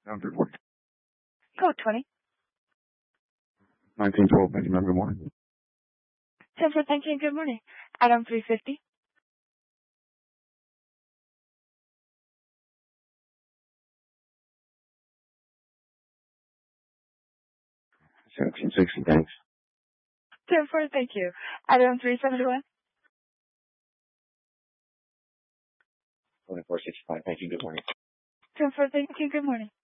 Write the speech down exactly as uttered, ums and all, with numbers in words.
Um, good morning. Code twenty. nineteen twelve, Benjamin, good morning. ten for nineteen, good morning. Item three fifty. seventeen sixty, thanks. ten for, thank you. Item three seventy-one. twenty-four sixty-five, thank you, good morning. ten for, thank you, good morning.